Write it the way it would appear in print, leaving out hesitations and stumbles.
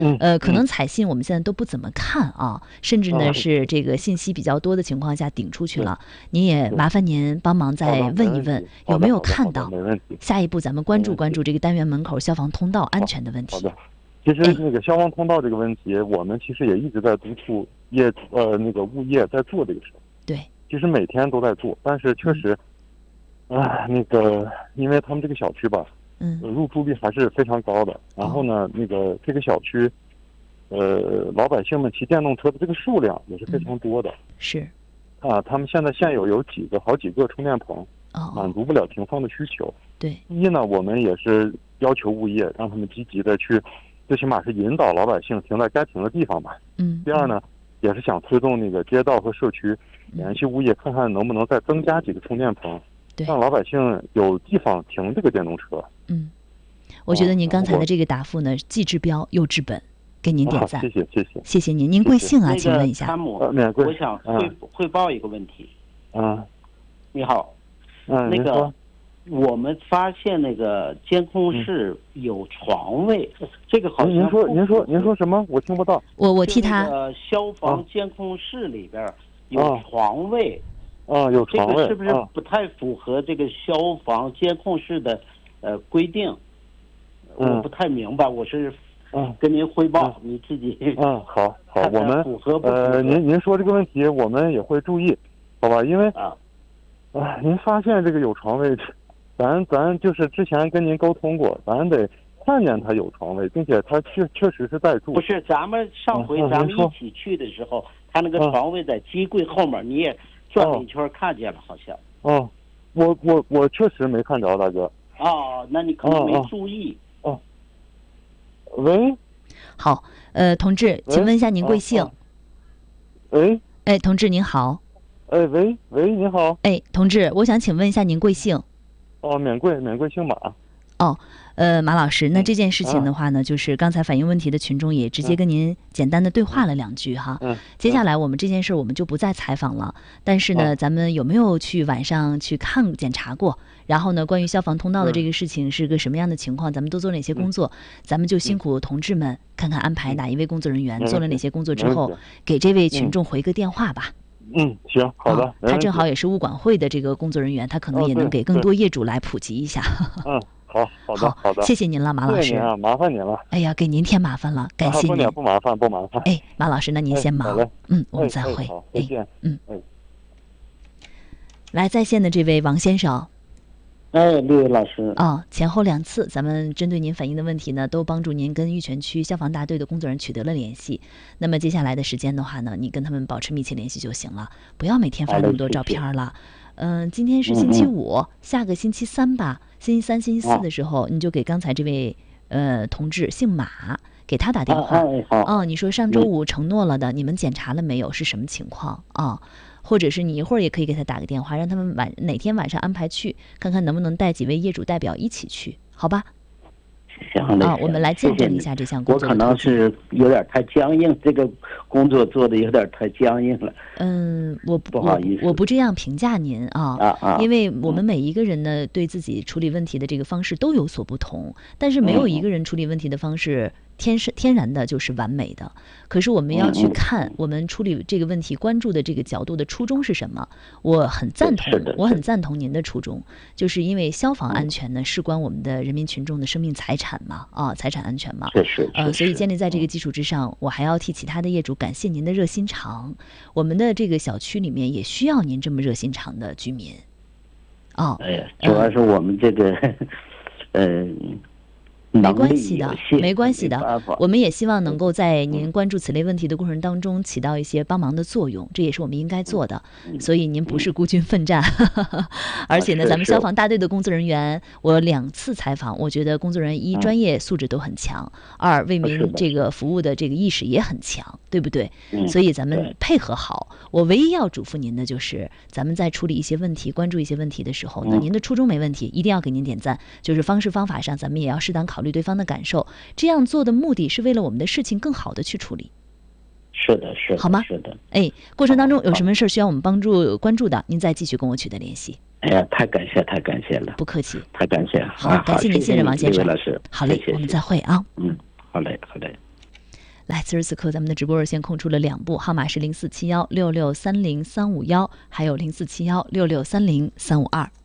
可能彩信我们现在都不怎么看啊，甚至呢是这个信息比较多的情况下顶出去了。您也麻烦您帮忙再问一问有没有看到。下一步咱们关注关注这个单元门口消防通道安全的问题。 好的，其实那个消防通道这个问题，我们其实也一直在督促那个物业在做这个事。 对， 其实每天都在做，但是确实，那个因为他们这个小区吧，入住率还是非常高的。然后呢，那个这个小区，老百姓们骑电动车的这个数量也是非常多的。 是， 他们现在现有好几个充电棚，满足不了停放的需求。 对， 第一呢，我们也是要求物业让他们积极的去，最起码是引导老百姓停在该停的地方吧。第二呢，也是想推动那个街道和社区联系物业，看看能不能再增加几个充电棚，让老百姓有地方停这个电动车。 我觉得您刚才的这个答复呢，既治标又治本，给您点赞。谢谢您。您贵姓啊？请问一下。 参谋，我想汇报一个问题。你好。那个我们发现那个监控室有床位，这个好像您说什么？我听不到。 我替他。 消防监控室里边有床位。 有床位。 这个是不是不太符合这个消防监控室的规定？我不太明白，我是跟您汇报，你自己。 好，我们您说这个问题，我们也会注意，好吧？因为您发现这个有床位，咱就是之前跟您沟通过，咱得看见他有床位，并且他确实是在住。 不是，咱们上回咱们一起去的时候，他那个床位在机柜后面，你也转了一圈看见了，好像。 我确实没看着，大哥。 那你可能没注意。 喂， 好，同志，请问一下您贵姓？ 喂， 同志您好。 喂，你好。 同志，我想请问一下您贵姓？ 免贵姓马。 马老师，那这件事情的话呢，就是刚才反映问题的群众也直接跟您简单的对话了2句哈。接下来我们这件事我们就不再采访了。但是呢，咱们有没有去晚上去检查过？然后呢，关于消防通道的这个事情是个什么样的情况？咱们都做了哪些工作？咱们就辛苦同志们看看安排哪一位工作人员做了哪些工作之后，给这位群众回个电话吧。 行，好的。 他正好也是物管会的这个工作人员，他可能也能给更多业主来普及一下。 好的， 谢谢您了，马老师。 谢谢您啊，麻烦您了。 哎呀，给您添麻烦了，感谢您。 不麻烦。 马老师，那您先忙。我们再会。 再见。 来，在线的这位王先生。 陆伟老师。 前后2次，咱们针对您反映的问题呢，都帮助您跟玉泉区消防大队的工作人员取得了联系。那么接下来的时间的话呢，你跟他们保持密切联系就行了，不要每天发那么多照片了。今天是星期5，下个星期3吧，星期3、星期4的时候，你就给刚才这位同志姓马，给他打电话。你说上周5承诺了的，你们检查了没有？是什么情况或者是你一会儿也可以给他打个电话，让他们哪天晚上安排去，看看能不能带几位业主代表一起去，好吧？ 行的。 我们来见证一下这项工作。 我可能是有点太僵硬，这个工作做的有点太僵硬了。 不好意思，我不这样评价您因为我们每一个人呢，对自己处理问题的这个方式都有所不同，但是没有一个人处理问题的方式天然的就是完美的。可是我们要去看我们处理这个问题关注的这个角度的初衷是什么。我很赞同您的初衷，就是因为消防安全呢事关我们的人民群众的生命财产嘛，财产安全嘛。所以建立在这个基础之上，我还要替其他的业主感谢您的热心肠。我们的这个小区里面也需要您这么热心肠的居民。 主要是我们这个没关系的，我们也希望能够在您关注此类问题的过程当中起到一些帮忙的作用，这也是我们应该做的。所以您不是孤军奋战，而且呢，咱们消防大队的工作人员，我2次采访，我觉得工作人员1专业素质都很强，2为民这个服务的这个意识也很强，对不对？所以咱们配合好。我唯一要嘱咐您的就是，咱们在处理一些问题、关注一些问题的时候呢，您的初衷没问题，一定要给您点赞。就是方式方法上，咱们也要适当考虑对方的感受。这样做的目的是为了我们的事情更好的去处理。 是的， 好吗？ 是的。 过程当中有什么事需要我们帮助关注的，您再继续跟我取得联系。 太感谢了。 不客气。 太感谢。 好，感谢您信任王先生。 老师。 好嘞，我们再会啊。 好嘞。 来，此时此刻咱们的直播热线空出了2部，号码是04716630-351，还有04716630-352。